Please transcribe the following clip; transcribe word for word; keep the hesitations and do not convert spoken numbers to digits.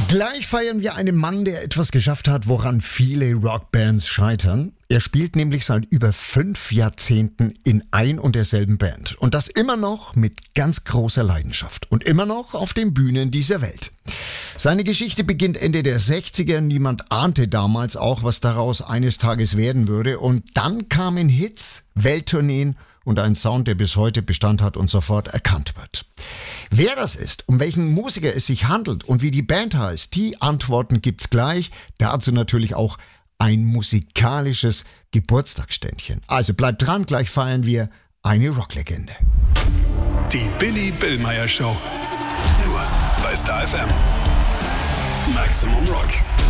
Gleich feiern wir einen Mann, der etwas geschafft hat, woran viele Rockbands scheitern. Er spielt nämlich seit über fünf Jahrzehnten in ein und derselben Band. Und das immer noch mit ganz großer Leidenschaft. Und immer noch auf den Bühnen dieser Welt. Seine Geschichte beginnt Ende der sechziger. Niemand ahnte damals auch, was daraus eines Tages werden würde. Und dann kamen Hits, Welttourneen und ein Sound, der bis heute Bestand hat und sofort erkannt wird. Wer das ist, um welchen Musiker es sich handelt und wie die Band heißt, die Antworten gibt's gleich. Dazu natürlich auch ein musikalisches Geburtstagsständchen. Also bleibt dran, gleich feiern wir eine Rocklegende. Die Billy Billmeyer Show. Nur bei Star F M. Maximum Rock.